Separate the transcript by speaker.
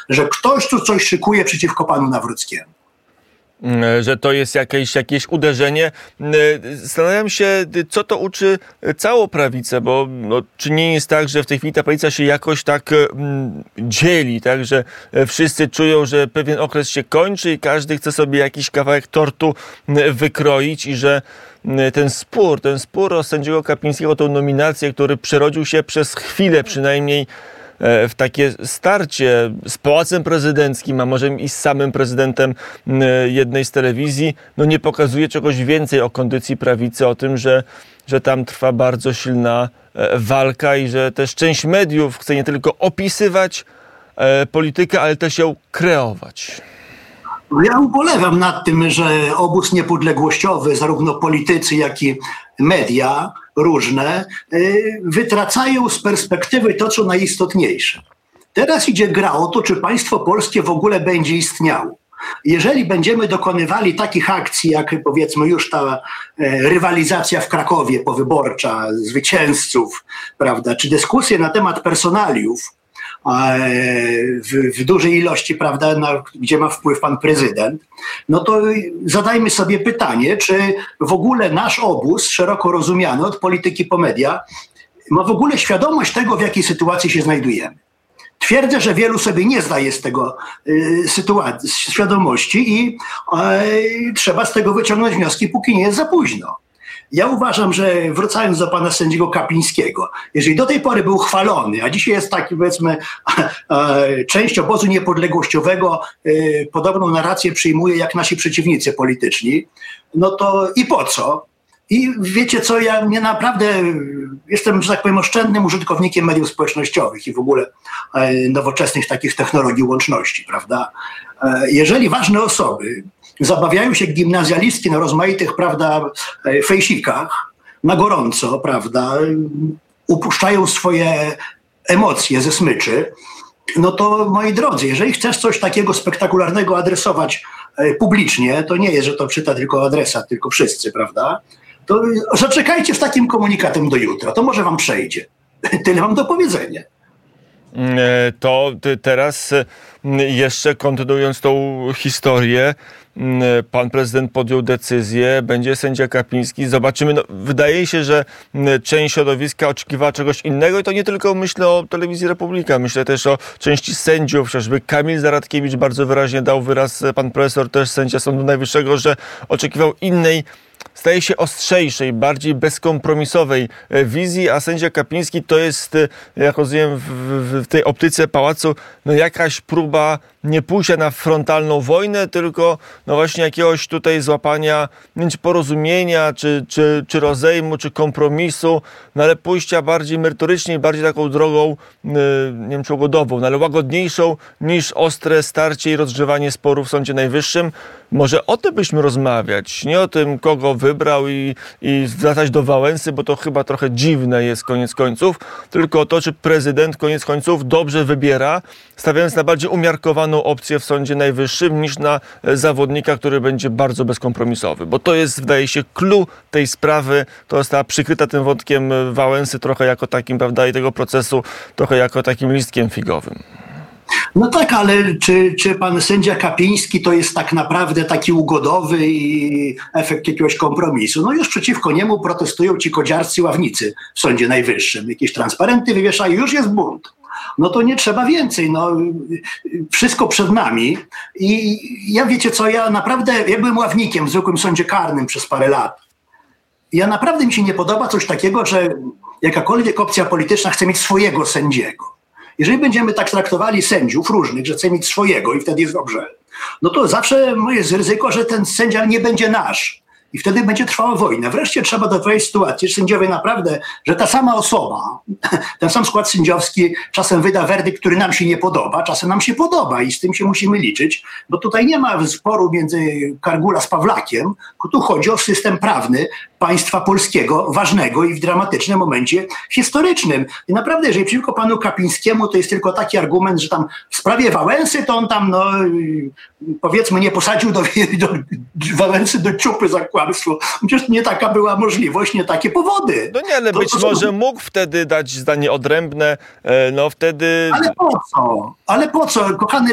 Speaker 1: że ktoś tu coś szykuje przeciwko panu Nawrockiemu.
Speaker 2: Że to jest jakieś uderzenie. Zastanawiam się, co to uczy całą prawicę, bo czy nie jest tak, że w tej chwili ta prawica się jakoś tak dzieli, tak, że wszyscy czują, że pewien okres się kończy i każdy chce sobie jakiś kawałek tortu wykroić i że ten spór o sędziego Kapińskiego, tą nominację, który przerodził się przez chwilę przynajmniej w takie starcie z Pałacem Prezydenckim, a może i z samym prezydentem jednej z telewizji, nie pokazuje czegoś więcej o kondycji prawicy, o tym, że tam trwa bardzo silna walka i że też część mediów chce nie tylko opisywać politykę, ale też ją kreować.
Speaker 1: Ja ubolewam nad tym, że obóz niepodległościowy, zarówno politycy, jak i media różne, wytracają z perspektywy to, co najistotniejsze. Teraz idzie gra o to, czy państwo polskie w ogóle będzie istniało. Jeżeli będziemy dokonywali takich akcji, jak powiedzmy już ta rywalizacja w Krakowie powyborcza, zwycięzców, prawda, czy dyskusje na temat personaliów, w dużej ilości, prawda, gdzie ma wpływ pan prezydent, to zadajmy sobie pytanie, czy w ogóle nasz obóz, szeroko rozumiany od polityki po media, ma w ogóle świadomość tego, w jakiej sytuacji się znajdujemy. Twierdzę, że wielu sobie nie zdaje z tego świadomości i trzeba z tego wyciągnąć wnioski, póki nie jest za późno. Ja uważam, że wracając do pana sędziego Kapińskiego, jeżeli do tej pory był chwalony, a dzisiaj jest taki, powiedzmy, część obozu niepodległościowego podobną narrację przyjmuje jak nasi przeciwnicy polityczni, to i po co? I wiecie co, ja naprawdę jestem, że tak powiem, oszczędnym użytkownikiem mediów społecznościowych i w ogóle nowoczesnych takich technologii łączności, prawda? Jeżeli ważne osoby zabawiają się gimnazjalistki na rozmaitych, prawda, fejsikach, na gorąco, prawda, upuszczają swoje emocje ze smyczy, to moi drodzy, jeżeli chcesz coś takiego spektakularnego adresować publicznie, to nie jest, że to czyta tylko adresat, tylko wszyscy, prawda, to zaczekajcie z takim komunikatem do jutra, to może wam przejdzie. Tyle mam do powiedzenia.
Speaker 2: To teraz jeszcze kontynuując tą historię, pan prezydent podjął decyzję, będzie sędzia Kapiński. Zobaczymy. Wydaje się, że część środowiska oczekiwała czegoś innego i to nie tylko myślę o Telewizji Republika, myślę też o części sędziów, chociażby Kamil Zaradkiewicz bardzo wyraźnie dał wyraz, pan profesor też sędzia Sądu Najwyższego, że oczekiwał innej, staje się ostrzejszej, bardziej bezkompromisowej wizji, a sędzia Kapiński to jest, jak rozumiem, w tej optyce pałacu jakaś próba nie pójścia na frontalną wojnę, tylko właśnie jakiegoś tutaj złapania porozumienia, czy rozejmu, czy kompromisu, ale pójścia bardziej merytorycznie, bardziej taką drogą, nie wiem czy ugodową, ale łagodniejszą niż ostre starcie i rozgrzewanie sporu w Sądzie Najwyższym. Może o tym byśmy rozmawiać, nie o tym, kogo wybrał i zwracać do Wałęsy, bo to chyba trochę dziwne jest koniec końców, tylko o to, czy prezydent koniec końców dobrze wybiera, stawiając na bardziej umiarkowaną opcję w Sądzie Najwyższym niż na zawodnika, który będzie bardzo bezkompromisowy. Bo to jest, wydaje się, clue tej sprawy. To została przykryta tym wątkiem Wałęsy trochę jako takim, prawda, i tego procesu trochę jako takim listkiem figowym.
Speaker 1: No tak, ale czy pan sędzia Kapiński to jest tak naprawdę taki ugodowy i efekt jakiegoś kompromisu? Już przeciwko niemu protestują ci kodziarscy ławnicy w Sądzie Najwyższym. Jakieś transparenty wywieszają, już jest bunt. To nie trzeba więcej. Wszystko przed nami. I ja wiecie co, ja byłem ławnikiem w zwykłym sądzie karnym przez parę lat. Ja naprawdę mi się nie podoba coś takiego, że jakakolwiek opcja polityczna chce mieć swojego sędziego. Jeżeli będziemy tak traktowali sędziów różnych, że chce mieć swojego i wtedy jest dobrze, to zawsze jest ryzyko, że ten sędzia nie będzie nasz. I wtedy będzie trwała wojna. Wreszcie trzeba doprowadzić sytuację, że sędziowie naprawdę, że ta sama osoba, ten sam skład sędziowski czasem wyda werdykt, który nam się nie podoba, czasem nam się podoba i z tym się musimy liczyć, bo tutaj nie ma sporu między Kargula z Pawlakiem, tu chodzi o system prawny państwa polskiego, ważnego i w dramatycznym momencie historycznym. I naprawdę, jeżeli przeciwko panu Kapińskiemu to jest tylko taki argument, że tam w sprawie Wałęsy to on tam, powiedzmy, nie posadził do Wałęsy do ciupy za kłamstwo. Przecież nie taka była możliwość, nie takie powody.
Speaker 2: Ale być może mógł wtedy dać zdanie odrębne, wtedy...
Speaker 1: Ale po co? Kochany